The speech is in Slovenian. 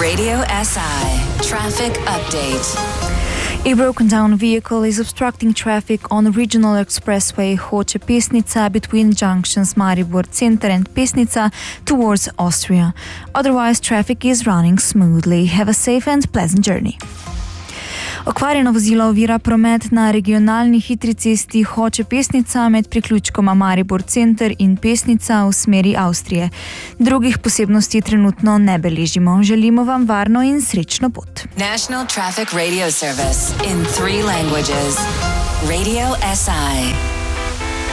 Radio SI Traffic Update. A broken-down vehicle is obstructing traffic on Regional Expressway Hoče-Pesnica between junctions Maribor Center and Pesnica towards Austria. Otherwise, traffic is running smoothly. Have a safe and pleasant journey. Okvarjeno vozilo ovira promet na regionalni hitri cesti Hoče-Pesnica med priključkoma Maribor Center in Pesnica v smeri Avstrije. Drugih posebnosti trenutno ne beležimo. Želimo vam varno in srečno pot. National Traffic Radio Service in 3 languages. Radio SI.